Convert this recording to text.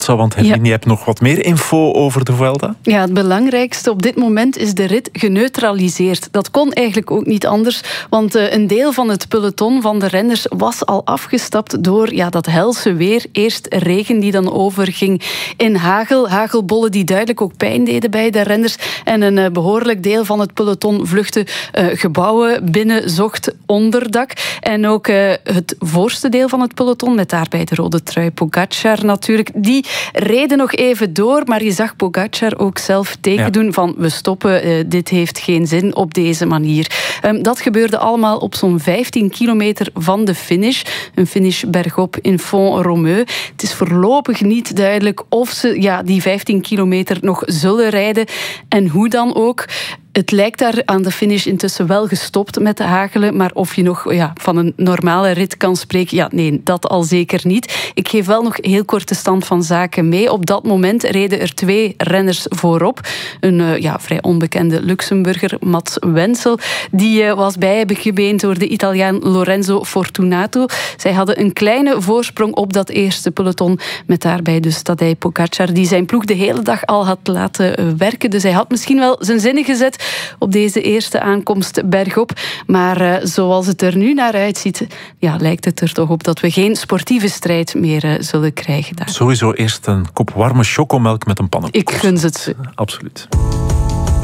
Want Hermine, je hebt nog wat meer info over de Vuelta? Ja, het belangrijkste op dit moment is de rit geneutraliseerd. Dat kon eigenlijk ook niet anders, want een deel van het peloton van de renners was al afgestapt door dat helse weer. Eerst regen die dan overging in hagel. Hagelbollen die duidelijk ook pijn deden bij de renners. En een behoorlijk deel van het peloton vluchtte gebouwen binnen, zocht onderdak. En ook het voorste deel van het peloton, met daarbij de rode trui Pogačar natuurlijk, die reden nog even door, maar je zag Pogačar ook zelf teken doen van we stoppen, dit heeft geen zin op deze manier. Dat gebeurde allemaal op zo'n 15 kilometer van de finish. Een finish bergop in Font-Romeu. Het is voorlopig niet duidelijk of ze die 15 kilometer nog zullen rijden en hoe dan ook. Het lijkt daar aan de finish intussen wel gestopt met de hagelen, maar of je nog van een normale rit kan spreken, nee, dat al zeker niet. Ik geef wel nog heel kort de stand van zaken mee. Op dat moment reden er 2 renners voorop. Een vrij onbekende Luxemburger, Mats Wenzel, die was bijgebeend door de Italiaan Lorenzo Fortunato. Zij hadden een kleine voorsprong op dat eerste peloton, met daarbij dus Tadej Pogačar, die zijn ploeg de hele dag al had laten werken. Dus hij had misschien wel zijn zinnen gezet op deze eerste aankomst bergop. Maar zoals het er nu naar uitziet, lijkt het er toch op dat we geen sportieve strijd meer zullen krijgen daar. Sowieso eerst een kop warme chocomelk met een pannenkoek. Ik gun het ze. Absoluut.